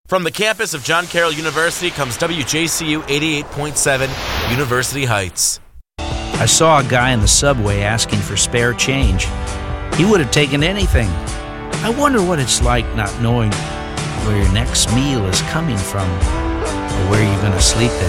From the campus of John Carroll University comes WJCU 88.7 University Heights. I saw a guy in the subway asking for spare change. He would have taken anything. I wonder what it's like not knowing where your next meal is coming from or where you're going to sleep that